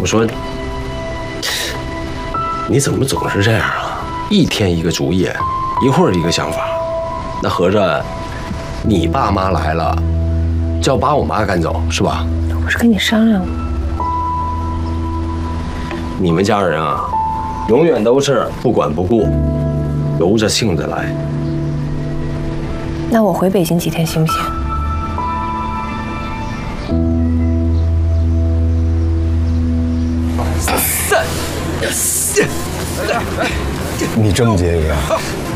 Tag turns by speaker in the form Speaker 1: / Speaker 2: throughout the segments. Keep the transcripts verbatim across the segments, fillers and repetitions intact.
Speaker 1: 我说，你怎么总是这样啊？一天一个主意，一会儿一个想法，那合着你爸妈来了，就要把我妈赶走是吧？
Speaker 2: 我不是跟你商量过。
Speaker 1: 你们家人啊，永远都是不管不顾，由着性子来。
Speaker 2: 那我回北京几天行不行？
Speaker 3: 你这么介意啊？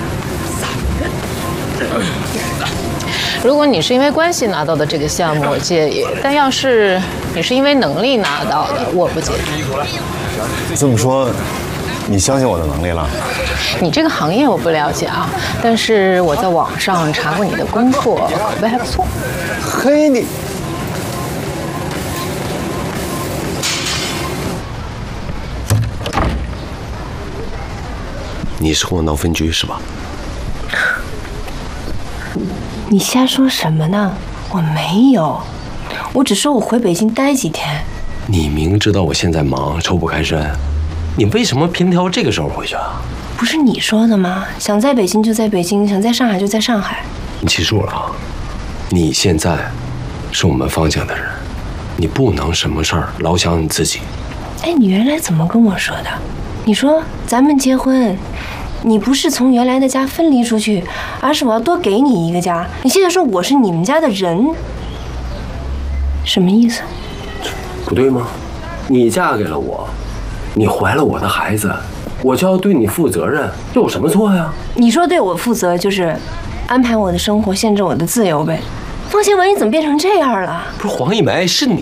Speaker 4: 如果你是因为关系拿到的这个项目，我介意；但要是你是因为能力拿到的，我不介意。
Speaker 3: 这么说，你相信我的能力了？
Speaker 4: 你这个行业我不了解啊，但是我在网上查过你的功课，口碑还不错。
Speaker 3: 嘿，你。
Speaker 1: 你是跟我闹分居是吧？
Speaker 2: 你瞎说什么呢？我没有，我只说我回北京待几天。
Speaker 1: 你明知道我现在忙，抽不开身，你为什么偏挑这个时候回去啊？
Speaker 2: 不是你说的吗？想在北京就在北京，想在上海就在上海。
Speaker 1: 你记住了啊，你现在是我们方家的人，你不能什么事儿老想你自己。
Speaker 2: 哎，你原来怎么跟我说的？你说咱们结婚，你不是从原来的家分离出去，而是我要多给你一个家。你现在说我是你们家的人，什么意思？
Speaker 1: 不对吗？你嫁给了我，你怀了我的孩子，我就要对你负责任，这有什么错呀？
Speaker 2: 你说对我负责就是安排我的生活，限制我的自由呗。方新文，你怎么变成这样了？
Speaker 1: 不是黄一梅，是你